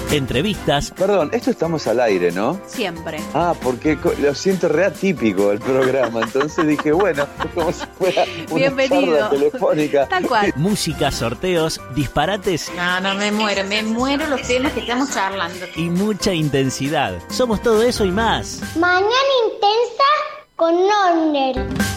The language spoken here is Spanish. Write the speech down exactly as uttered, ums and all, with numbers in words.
entrevistas. Perdón, esto estamos al aire, ¿no? Siempre. Ah, porque lo siento re atípico el programa, entonces dije, bueno, es como si fuera una Bienvenido. charla telefónica. Tal cual. Música, sorteos, disparates No, no, me muero, me muero los temas que estamos charlando. y mucha intensidad. Somos todo eso y más. Mañana intensa con Nonder.